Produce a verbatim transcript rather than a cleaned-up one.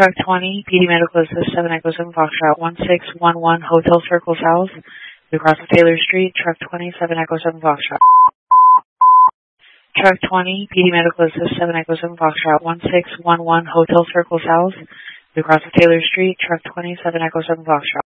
Truck twenty, P D Medical Assist seven Echo seven Foxtrot one six one one Hotel Circle South, across of Taylor Street, Truck twenty, seven Echo seven Foxtrot. Truck twenty, P D Medical Assist seven Echo seven Foxtrot one six one one Hotel Circle South, across of Taylor Street, Truck twenty, seven Echo seven Foxtrot.